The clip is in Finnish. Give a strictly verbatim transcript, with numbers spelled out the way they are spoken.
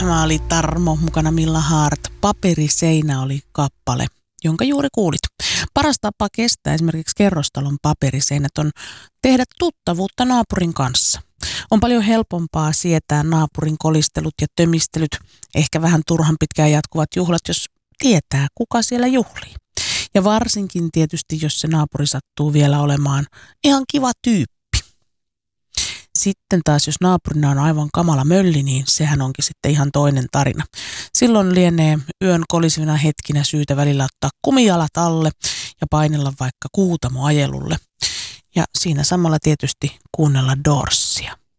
Mä oli Tarmo, mukana Milla Haart. Paperiseinä oli kappale, jonka juuri kuulit. Paras tapa kestää esimerkiksi kerrostalon paperiseinät on tehdä tuttavuutta naapurin kanssa. On paljon helpompaa sietää naapurin kolistelut ja tömistelyt, ehkä vähän turhan pitkään jatkuvat juhlat, jos tietää, kuka siellä juhlii. Ja varsinkin tietysti, jos se naapuri sattuu vielä olemaan ihan kiva tyyppi. Sitten taas, jos naapurina on aivan kamala mölli, niin sehän onkin sitten ihan toinen tarina. Silloin lienee yön kolisivina hetkinä syytä välillä ottaa kumijalat alle ja painella vaikka kuutamoajelulle. Ja siinä samalla tietysti kuunnella Doorsia.